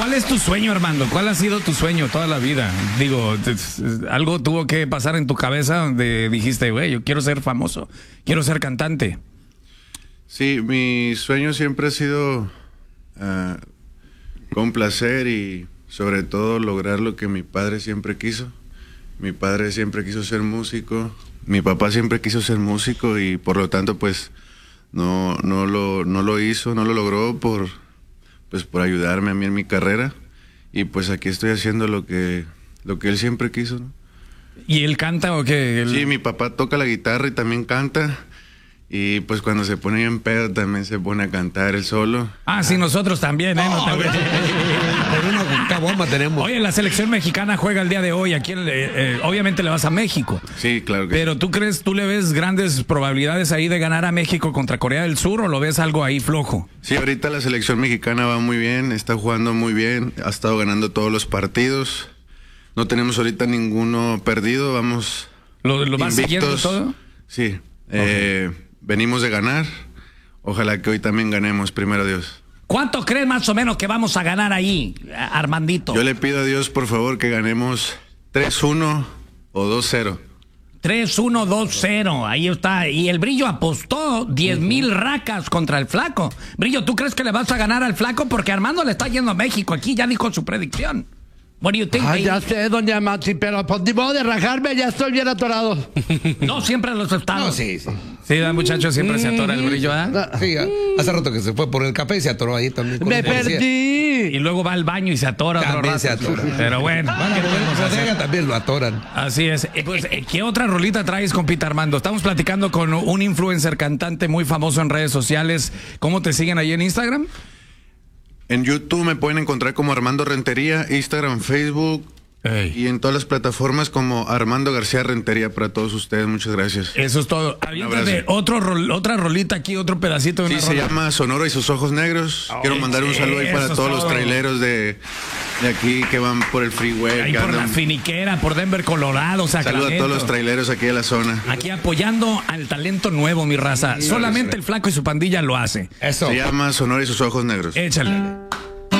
¿Cuál es tu sueño, Armando? ¿Cuál ha sido tu sueño toda la vida? Digo, algo tuvo que pasar en tu cabeza donde dijiste, güey, yo quiero ser famoso, quiero ser cantante. Sí, mi sueño siempre ha sido complacer y sobre todo lograr lo que mi padre siempre quiso. Mi padre siempre quiso ser músico, mi papá siempre quiso ser músico y por lo tanto pues no lo hizo, no lo logró por ayudarme a mí en mi carrera y pues aquí estoy haciendo lo que él siempre quiso, ¿no? ¿Y él canta o qué? Sí, mi papá toca la guitarra y también canta. Y pues cuando se pone bien pedo también se pone a cantar él solo. Ah, sí, nosotros también, ¿eh? No, Por una bomba tenemos. Oye, la selección mexicana juega el día de hoy. Aquí, obviamente le vas a México. Sí, claro que Pero sí. ¿tú le ves grandes probabilidades ahí de ganar a México contra Corea del Sur o lo ves algo ahí flojo? Sí, ahorita la selección mexicana va muy bien, está jugando muy bien, ha estado ganando todos los partidos. No tenemos ahorita ninguno perdido, vamos ¿Lo vas siguiendo invictos. todo? Sí, venimos de ganar. Ojalá que hoy también ganemos, primero Dios. ¿Cuánto crees más o menos que vamos a ganar ahí, Armandito? Yo le pido a Dios, por favor, que ganemos 3-1 o 2-0. 3-1, 2-0, ahí está. Y el Brillo apostó 10,000 racas contra el Flaco. Brillo, ¿tú crees que le vas a ganar al Flaco? Porque Armando le está yendo a México. Aquí ya dijo su predicción. What do you think? Ay, ya sé, doña Maxi, pero pues ni modo de rajarme, ya estoy bien atorado. No siempre los estados. No, sí. Sí, muchacho, siempre se atora el Brillo, ¿eh? Sí, hace rato que se fue por el café y se atoró ahí también. Me perdí. Y luego va al baño y se atora otro También rato. se atora. Pero bueno, ¿qué podemos hacer? También lo atoran. Así es. ¿Qué otra rolita traes, compita Armando? Estamos platicando con un influencer cantante muy famoso en redes sociales. ¿Cómo te siguen ahí en Instagram? En YouTube me pueden encontrar como Armando Rentería, Instagram, Facebook y en todas las plataformas como Armando García Rentería para todos ustedes. Muchas gracias. Eso es todo. Aviéntate otra rolita aquí, otro pedacito de Sí, una se rola. llama Sonora y sus ojos negros. Quiero mandar un saludo ahí para eso es todos los todo. traileros de aquí que van por el freeway. Ahí que por la andan. finiquera, por Denver, Colorado, Saludo Sacramento. a todos los traileros aquí de la zona. Aquí apoyando al talento nuevo, mi raza. Solamente el Flaco y su pandilla lo hace. Eso. Se llama Sonora y sus ojos negros. Échale.